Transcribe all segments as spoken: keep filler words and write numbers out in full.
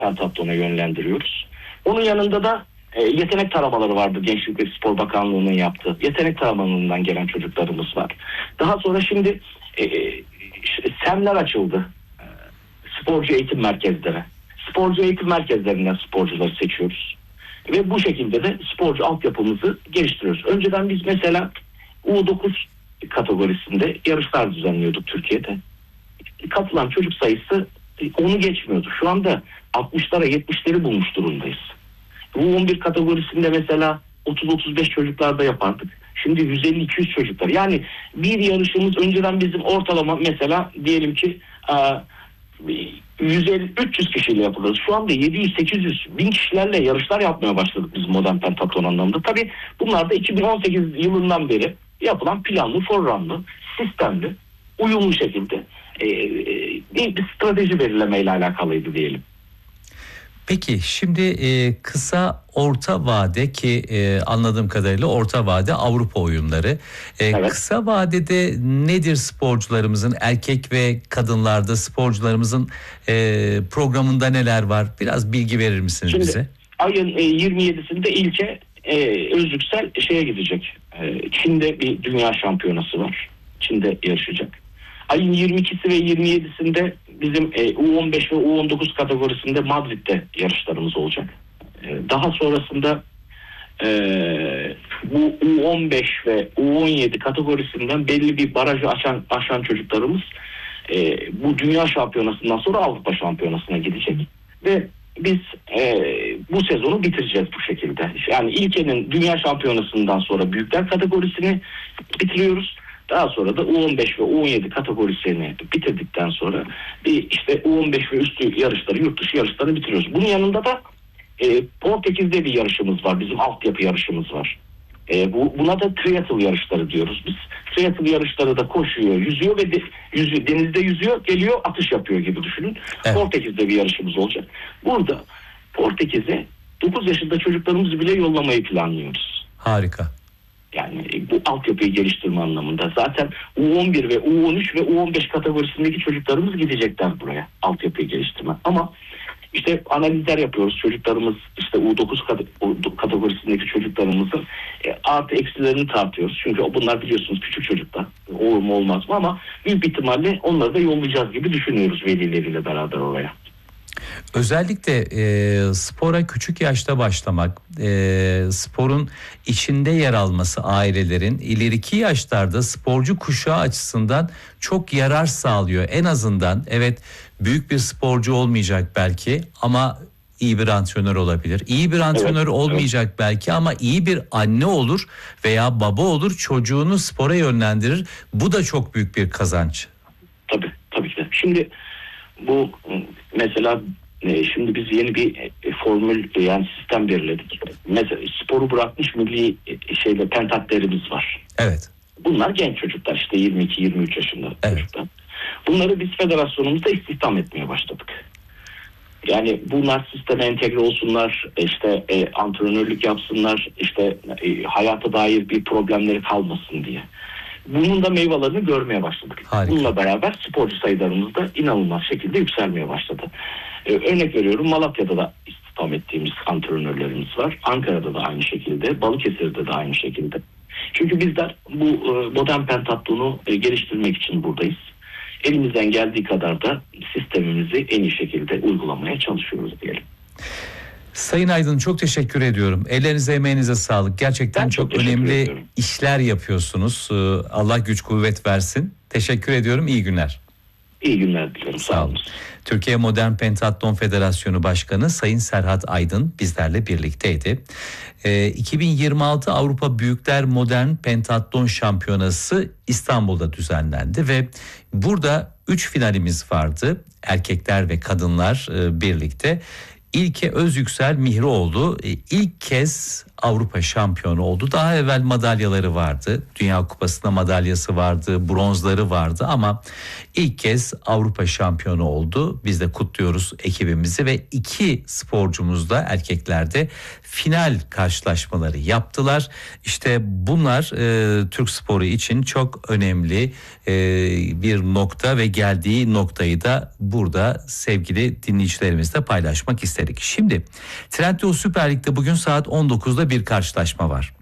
pentatlona yönlendiriyoruz. Onun yanında da e, yetenek taramaları vardı Gençlik ve Spor Bakanlığı'nın yaptığı. Yetenek taramalarından gelen çocuklarımız var. Daha sonra şimdi e, SEM'ler açıldı. E, sporcu eğitim merkezleri. Sporcu eğitim merkezlerinden sporcuları seçiyoruz. Ve bu şekilde de sporcu altyapımızı geliştiriyoruz. Önceden biz mesela U dokuz kategorisinde yarışlar düzenliyorduk Türkiye'de. Katılan çocuk sayısı onu geçmiyordu. Şu anda altmışlara yetmişleri bulmuş durumdayız. U on bir kategorisinde mesela otuz otuz beş çocuklarda yapardık. Şimdi yüz elli iki yüz çocuklar. Yani bir yarışımız önceden bizim ortalama mesela diyelim ki yüz elli üç yüz kişiyle yapılır. Şu anda yedi yüz sekiz yüz bin kişilerle yarışlar yapmaya başladık biz modern pentatlon anlamında. Tabii bunlar da iki bin on sekiz yılından beri yapılan planlı, forranlı, sistemli, uyumlu şekilde e, e, bir strateji belirlemeyle alakalıydı diyelim. Peki şimdi e, kısa orta vade ki e, anladığım kadarıyla orta vade Avrupa oyunları. E, evet. Kısa vadede nedir sporcularımızın, erkek ve kadınlarda sporcularımızın e, programında neler var? Biraz bilgi verir misiniz Şimdi, bize? Ayın e, yirmi yedisinde ilke e, Özüksel şeye gidecek. E, Çin'de bir dünya şampiyonası var. Çin'de yarışacak. Ayın yirmi ikisi ve yirmi yedisinde bizim e, U on beş ve U on dokuz kategorisinde Madrid'de yarışlarımız olacak. E, daha sonrasında e, bu U on beş ve U on yedi kategorisinden belli bir barajı aşan, aşan çocuklarımız e, bu dünya şampiyonasından sonra Avrupa şampiyonasına gidecek. Ve biz e, bu sezonu bitireceğiz bu şekilde. Yani ilkenin dünya şampiyonasından sonra büyükler kategorisini bitiriyoruz. Daha sonra da U on beş ve U on yedi kategorisini bitirdikten sonra bir işte U on beş ve üstü yarışları, yurt dışı yarışları bitiriyoruz. Bunun yanında da e, Portekiz'de bir yarışımız var. Bizim altyapı yarışımız var. E, bu, buna da triathl yarışları diyoruz biz. Triathl yarışları da koşuyor, yüzüyor ve de, yüzüyor, denizde yüzüyor, geliyor atış yapıyor gibi düşünün. Evet. Portekiz'de bir yarışımız olacak. Burada Portekiz'e dokuz yaşında çocuklarımızı bile yollamayı planlıyoruz. Harika. Yani bu altyapıyı geliştirme anlamında. Zaten U on bir ve U on üç ve U on beş kategorisindeki çocuklarımız gidecekler buraya altyapıyı geliştirme. Ama işte analizler yapıyoruz. Çocuklarımız işte U dokuz kategorisindeki çocuklarımızın e, artı eksilerini tartıyoruz. Çünkü bunlar biliyorsunuz küçük çocuklar. Olur mu olmaz mı ama büyük ihtimalle onları da yollayacağız gibi düşünüyoruz velileriyle beraber oraya. Özellikle e, spora küçük yaşta başlamak, e, sporun içinde yer alması ailelerin ileriki yaşlarda sporcu kuşağı açısından çok yarar sağlıyor. En azından evet büyük bir sporcu olmayacak belki ama iyi bir antrenör olabilir. İyi bir antrenör evet, olmayacak evet. belki ama iyi bir anne olur veya baba olur, çocuğunu spora yönlendirir. Bu da çok büyük bir kazanç. Tabii tabii ki de. Şimdi bu mesela e, şimdi biz yeni bir e, formül yani sistem belirledik. Mesela sporu bırakmış milli e, şeyle pentatlerimiz var. Evet. Bunlar genç çocuklar işte yirmi iki yirmi üç yaşında evet. çocuklar. Bunları biz federasyonumuzda istihdam etmeye başladık. Yani bunlar sisteme entegre olsunlar, işte e, antrenörlük yapsınlar, işte e, hayata dair bir problemleri kalmasın diye. Bunun da meyvelerini görmeye başladık. Harika. Bununla beraber sporcu sayılarımız da inanılmaz şekilde yükselmeye başladı. Ee, örnek veriyorum, Malatya'da da istihdam ettiğimiz antrenörlerimiz var. Ankara'da da aynı şekilde, Balıkesir'de de aynı şekilde. Çünkü bizler bu e, modern pentatlonu e, geliştirmek için buradayız. Elimizden geldiği kadar da sistemimizi en iyi şekilde uygulamaya çalışıyoruz diyelim. Sayın Aydın çok teşekkür ediyorum. Ellerinize emeğinize sağlık. Gerçekten ben çok, çok önemli ediyorum. işler yapıyorsunuz. Allah güç kuvvet versin. Teşekkür ediyorum. İyi günler. İyi günler diliyorum. Sağ olun. Türkiye Modern Pentatlon Federasyonu Başkanı Sayın Serhat Aydın bizlerle birlikteydi. E, iki bin yirmi altı Avrupa Büyükler Modern Pentatlon Şampiyonası İstanbul'da düzenlendi ve burada üç finalimiz vardı. Erkekler ve kadınlar e, birlikte. İlke Özyüksel Mihrioğlu ilk kez Avrupa şampiyonu oldu. Daha evvel madalyaları vardı. Dünya Kupası'nda madalyası vardı, bronzları vardı ama ilk kez Avrupa şampiyonu oldu. Biz de kutluyoruz ekibimizi ve iki sporcumuz da erkeklerde final karşılaşmaları yaptılar. İşte bunlar e, Türk sporu için çok önemli e, bir nokta ve geldiği noktayı da burada sevgili dinleyicilerimizle paylaşmak istedik. Şimdi Trendyol Süper Lig'de bugün saat on dokuzda bir karşılaşma var.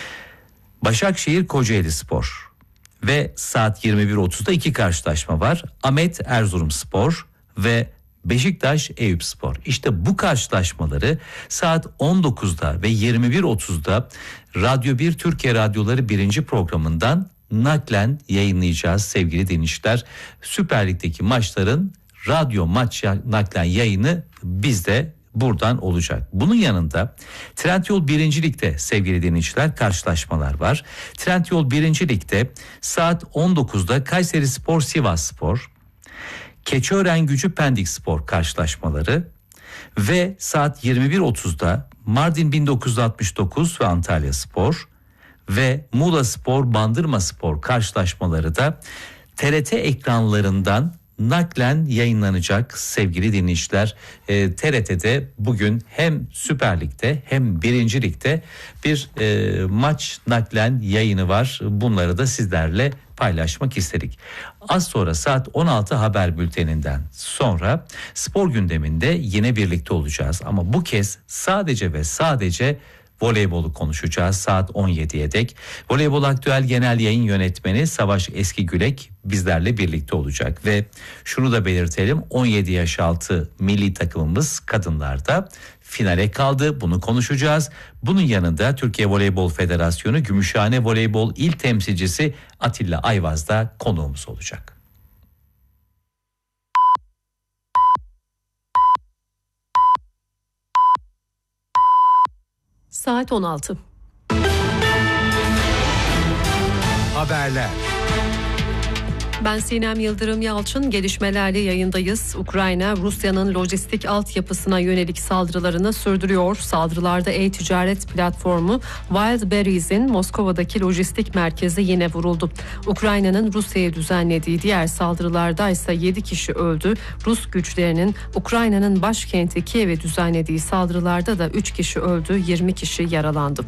Başakşehir Kocaelispor ve saat yirmi bir otuzda iki karşılaşma var. Ahmet Erzurumspor ve Beşiktaş Eyüpspor. İşte bu karşılaşmaları saat on dokuzda ve yirmi bir otuzda Radyo bir Türkiye Radyoları birinci programından naklen yayınlayacağız sevgili dinleyiciler. Süper Lig'deki maçların radyo maç naklen yayını bizde buradan olacak. Bunun yanında Trendyol birinci Lig'de sevgili dinleyiciler karşılaşmalar var. Trendyol birinci Lig'de saat on dokuzda Kayserispor Sivasspor, Keçiören-Gücü Pendikspor karşılaşmaları ve saat yirmi bir otuzda Mardin bin dokuz yüz altmış dokuz ve Antalyaspor ve Muğlaspor Bandırmaspor karşılaşmaları da T R T ekranlarından naklen yayınlanacak sevgili dinleyiciler. E, T R T'de bugün hem Süper Lig'de hem birinci Lig'de bir e, maç naklen yayını var. Bunları da sizlerle paylaşmak istedik. Az sonra saat on altı haber bülteninden sonra spor gündeminde yine birlikte olacağız. Ama bu kez sadece ve sadece voleybolu konuşacağız saat on yediye dek. Voleybol Aktüel Genel Yayın Yönetmeni Savaş Eskigülek bizlerle birlikte olacak. Ve şunu da belirtelim, on yedi yaş altı milli takımımız kadınlarda finale kaldı. Bunu konuşacağız. Bunun yanında Türkiye Voleybol Federasyonu Gümüşhane Voleybol İl Temsilcisi Atilla Ayvaz da konuğumuz olacak. Saat on altı. Haberler. Ben Sinem Yıldırım Yalçın, gelişmelerle yayındayız. Ukrayna, Rusya'nın lojistik altyapısına yönelik saldırılarını sürdürüyor. Saldırılarda e-ticaret platformu Wildberries'in Moskova'daki lojistik merkezi yine vuruldu. Ukrayna'nın Rusya'ya düzenlediği diğer saldırılarda ise yedi kişi öldü. Rus güçlerinin Ukrayna'nın başkenti Kiev'e düzenlediği saldırılarda da üç kişi öldü, yirmi kişi yaralandı.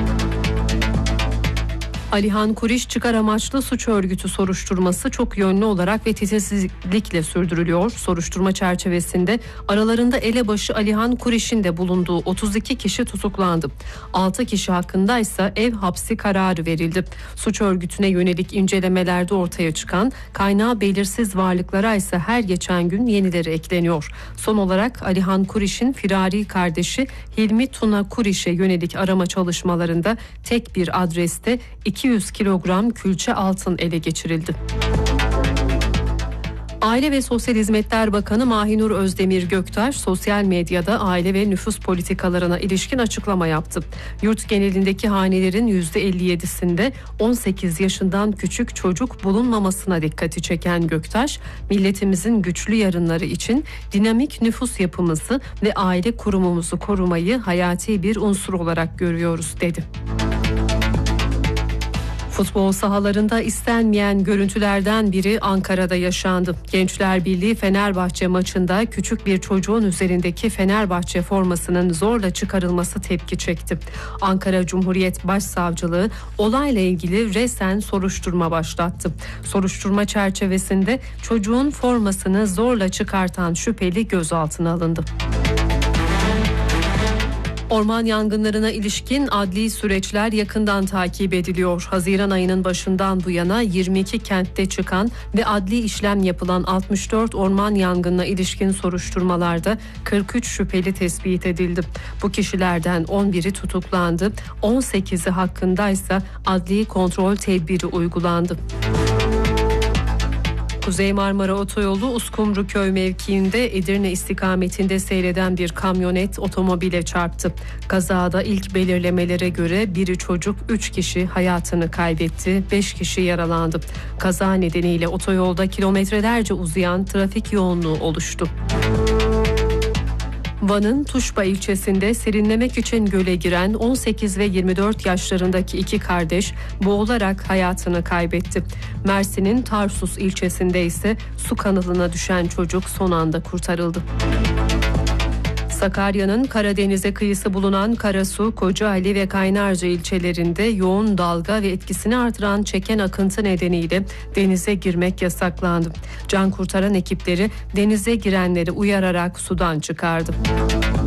Alihan Kuriş çıkar amaçlı suç örgütü soruşturması çok yönlü olarak ve titizlikle sürdürülüyor. Soruşturma çerçevesinde aralarında elebaşı Alihan Kuriş'in de bulunduğu otuz iki kişi tutuklandı. altı kişi hakkında ise ev hapsi kararı verildi. Suç örgütüne yönelik incelemelerde ortaya çıkan kaynağı belirsiz varlıklara ise her geçen gün yenileri ekleniyor. Son olarak Alihan Kuriş'in firari kardeşi Hilmi Tuna Kuriş'e yönelik arama çalışmalarında tek bir adreste iki yüz kilogram külçe altın ele geçirildi. Aile ve Sosyal Hizmetler Bakanı Mahinur Özdemir Göktaş sosyal medyada aile ve nüfus politikalarına ilişkin açıklama yaptı. Yurt genelindeki hanelerin yüzde elli yedisinde on sekiz yaşından küçük çocuk bulunmamasına dikkati çeken Göktaş, milletimizin güçlü yarınları için dinamik nüfus yapımızı ve aile kurumumuzu korumayı hayati bir unsur olarak görüyoruz dedi. Futbol sahalarında istenmeyen görüntülerden biri Ankara'da yaşandı. Gençler Birliği Fenerbahçe maçında küçük bir çocuğun üzerindeki Fenerbahçe formasının zorla çıkarılması tepki çekti. Ankara Cumhuriyet Başsavcılığı olayla ilgili resen soruşturma başlattı. Soruşturma çerçevesinde çocuğun formasını zorla çıkartan şüpheli gözaltına alındı. Orman yangınlarına ilişkin adli süreçler yakından takip ediliyor. Haziran ayının başından bu yana yirmi iki kentte çıkan ve adli işlem yapılan altmış dört orman yangınına ilişkin soruşturmalarda kırk üç şüpheli tespit edildi. Bu kişilerden on biri tutuklandı, on sekizi hakkındaysa adli kontrol tedbiri uygulandı. Kuzey Marmara Otoyolu Uskumruköy mevkiinde Edirne istikametinde seyreden bir kamyonet otomobile çarptı. Kazada ilk belirlemelere göre biri çocuk, üç kişi hayatını kaybetti, beş kişi yaralandı. Kaza nedeniyle otoyolda kilometrelerce uzayan trafik yoğunluğu oluştu. Van'ın Tuşba ilçesinde serinlemek için göle giren on sekiz ve yirmi dört yaşlarındaki iki kardeş boğularak hayatını kaybetti. Mersin'in Tarsus ilçesinde ise su kanalına düşen çocuk son anda kurtarıldı. Sakarya'nın Karadeniz'e kıyısı bulunan Karasu, Kocaeli ve Kaynarca ilçelerinde yoğun dalga ve etkisini artıran çeken akıntı nedeniyle denize girmek yasaklandı. Can kurtaran ekipleri denize girenleri uyararak sudan çıkardı.